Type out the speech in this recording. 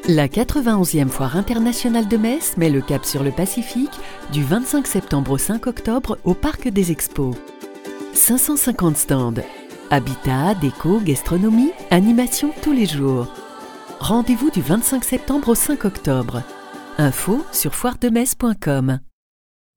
La 91e Foire internationale de Metz met le cap sur le Pacifique du 25 septembre au 5 octobre au Parc des Expos. 550 stands. Habitat, déco, gastronomie, animation tous les jours. Rendez-vous du 25 septembre au 5 octobre. Info sur foiredemetz.com.